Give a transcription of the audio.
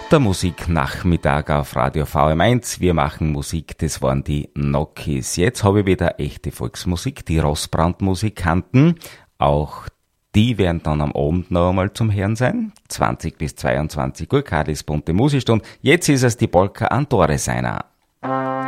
Der Musiknachmittag auf Radio VM1. Wir machen Musik, das waren die Nokis. Jetzt habe ich wieder echte Volksmusik, die Rossbrand-Musikanten. Auch die werden dann am Abend noch einmal zum Hören sein. 20 bis 22 Uhr, Kadis bunte Musikstunde. Jetzt ist es die Polka Antore seiner.